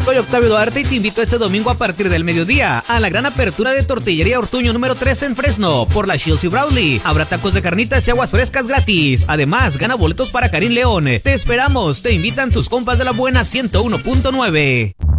Soy Octavio Duarte y te invito este domingo a partir del mediodía a la gran apertura de Tortillería Ortuño número 3 en Fresno por la Shields y Bradley. Habrá tacos de carnitas y aguas frescas gratis. Además, gana boletos para Karim León. Te esperamos. Te invitan tus compas de la buena 101.9.